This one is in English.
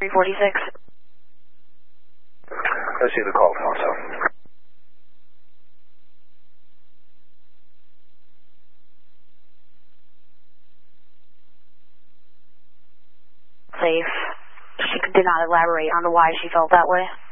346. Let's see the call also. Safe. She did not elaborate on why she felt that way.